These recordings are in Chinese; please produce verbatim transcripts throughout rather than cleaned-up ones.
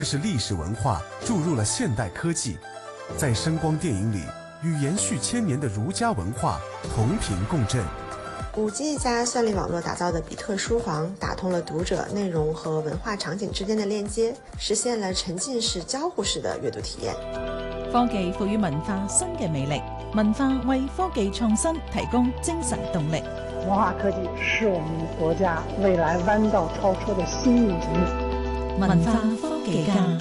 是历史文化注入了现代科技，在声光电影里与延续千年的儒家文化同频共振。 五 G 加算力网络打造的比特书房，打通了读者内容和文化场景之间的链接，實現了沉浸式交互式的閱讀體驗。 科技賦予文化新嘅魅力，文化為科技創新提供精神動力。 文化科技是我們國家未來彎道超車的新引擎。 文化科技家。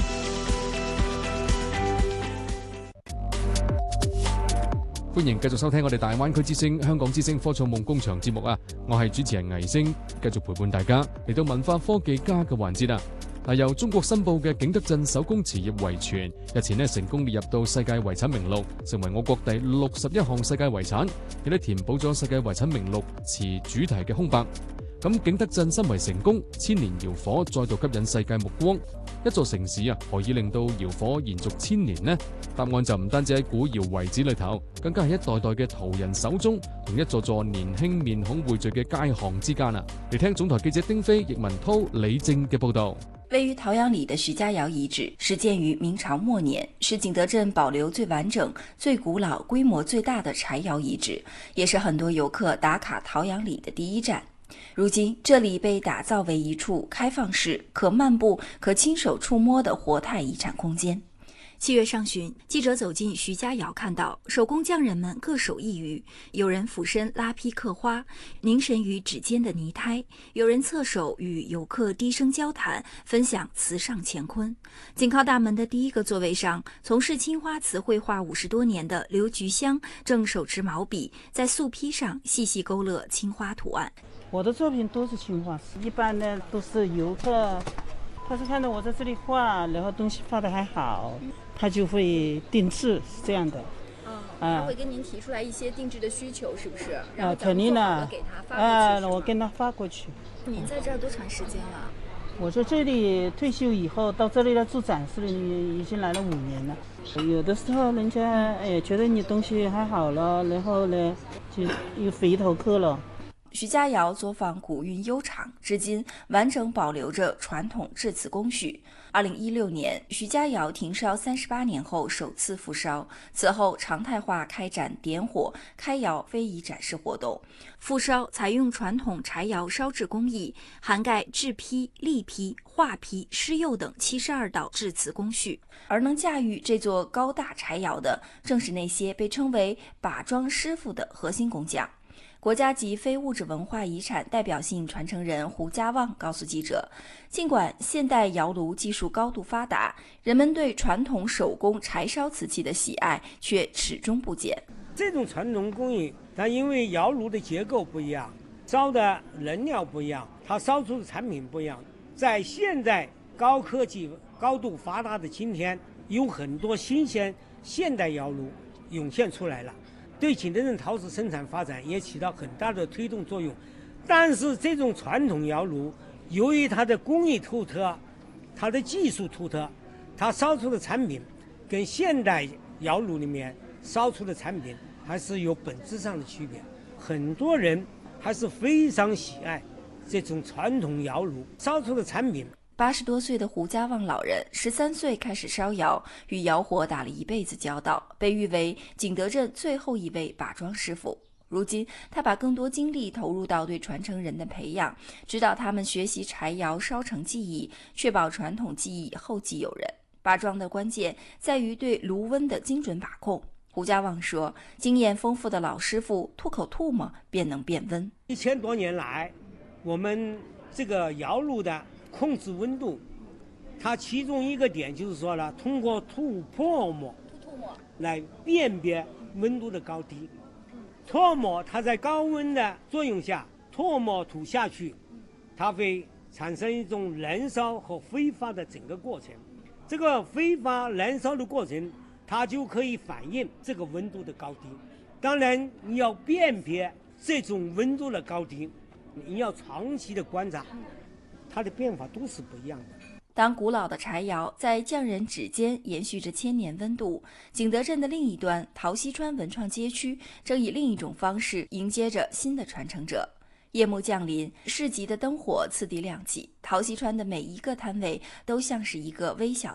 歡迎繼續收聽我哋大灣區之聲、香港之聲科創夢工場節目啊！我係主持人倪星，繼續陪伴大家嚟到文化科技家嘅環節啊！嗱，由中國申報嘅景德鎮手工瓷業遺存，日前呢成功列入到世界遺產名錄，成為我國第六十一項世界遺產，亦都填補咗世界遺產名錄瓷主題嘅空白。咁景德鎮申遺成功，千年窯火再度吸引世界目光。一座城市啊，何以令到窯火延續千年呢？答案就唔單止喺古窯遺址裏頭，更加係一代代嘅陶人手中，同一座座年輕面孔匯聚嘅街巷之間啊！嚟聽總台記者丁飛、易文濤、李正嘅報道。 位於陶陽里的徐家窯遺址始建於明朝末年，是景德鎮保留最完整、最古老、規模最大的柴窯遺址，也是很多遊客打卡陶陽里的第一站。如今這裡被打造為一處開放式、可漫步、可親手觸摸的活態遺產空間。 七月上旬，記者走進徐家窯，看到手工匠人們各手一魚，有人俯身拉坯刻花，凝神於指尖的泥胎；有人側手與遊客低聲交談，分享瓷上乾坤。緊靠大門的第一個座位上，從事青花瓷繪畫五十多年的劉菊香正手持毛筆，在素坯上細細勾勒青花圖案。 我的作品都是青花瓷，一般呢都是遊客，他是看到我在這裡畫，然後東西畫得還好，他就會定制，是這樣的。 嗯，他會跟您提出來一些定制的需求，是不是？然後肯定的， 給他發過去。 啊，我跟他發過去。 您在這兒多長時間了？ 我在這裡退休以後到這裡來做展示，已經來了五年了。有的時候人家哎覺得你東西還好了，然後呢就又回頭客了。 徐家窯作坊古韻悠長，至今完整保留着傳統製瓷工序。二零一六年，徐家窯停燒三十八年後首次復燒，此後常態化開展點火、開窯非遺展示活動。復燒採用傳統柴窯燒製工藝，涵蓋製坯、立坯、畫坯、施釉等七十二道製瓷工序。而能駕馭這座高大柴窯的，正是那些被稱為把莊師傅的核心工匠。國家級非物質文化遺產代表性傳承人胡家旺告訴記者，儘管現代窯爐技術高度發達，人們對傳統手工柴燒瓷器的喜愛卻始終不減。 這種傳統工藝，它因為窯爐的結構不一樣，燒的燃料不一樣，它燒出的產品不一樣。在現在高科技高度發達的今天，有很多新鮮現代窯爐湧現出來了，對景德鎮陶瓷生產發展也起到很大的推動作用。但是這種傳統窯爐由於它的工藝獨特，它的技術獨特，它燒出的產品跟現代窯爐裡面燒出的產品還是有本質上的區別。很多人還是非常喜愛這種傳統窯爐燒出的產品。 八十多歲的胡家旺老人，十三歲開始燒窯，與窯火打了一輩子交道，被譽為景德鎮最後一位把莊師傅。如今，他把更多精力投入到對傳承人的培養，指導他們學習柴窯燒成技藝，確保傳統技藝後繼有人。把莊的關鍵在於對爐溫的精準把控。胡家旺說，經驗豐富的老師傅吐口唾沫便能變溫。 一千多年來，我們這個窯爐的控制溫度，它其中一個點就是說了，通過吐唾沫來辨別溫度的高低。唾沫它在高溫的作用下，唾沫吐下去，它會產生一種燃燒和揮發的整個過程。這個揮發燃燒的過程，它就可以反映這個溫度的高低。當然，你要辨別這種溫度的高低，你要長期的觀察。它的變化都是不一樣的。 當古老的柴窯在匠人指尖延續着千年溫度，景德鎮的另一端，陶溪川文創街區正以另一種方式迎接着新的傳承者。夜幕降臨，市集的燈火次第亮起，陶溪川的每一個攤位都像是一個微小